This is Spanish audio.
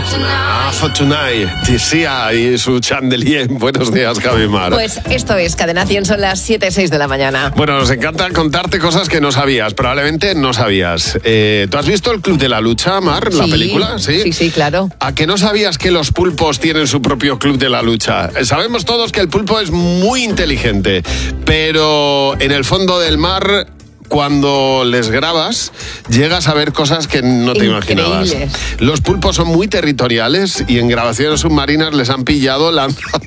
For Tonight, Tisia y su chandelier. Buenos días, Javi Mar. Pues esto es Cadena 100, son las 7:06 de la mañana. Bueno, nos encanta contarte cosas que no sabías, probablemente no sabías. ¿Tú has visto el Club de la Lucha, Mar, la película? Sí, claro. ¿A que no sabías que los pulpos tienen su propio Club de la Lucha? Sabemos todos que el pulpo es muy inteligente, pero en el fondo del mar, cuando les grabas, llegas a ver cosas que no te imaginabas. Los pulpos son muy territoriales y en grabaciones submarinas les han pillado lanzando